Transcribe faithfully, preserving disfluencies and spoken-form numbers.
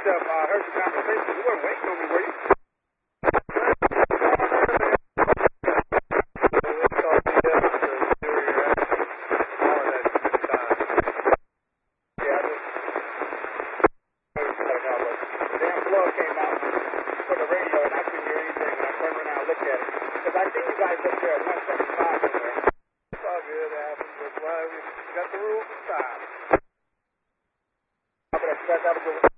have uh, heard the conversation. You weren't waiting on me, were you? Got the rules inside. I'm going to start out with